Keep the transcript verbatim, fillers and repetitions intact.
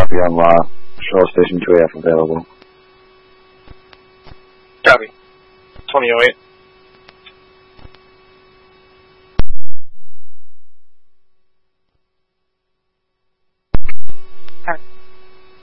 copy on uh, Charlotte Station two A F available. Copy. twenty oh eight.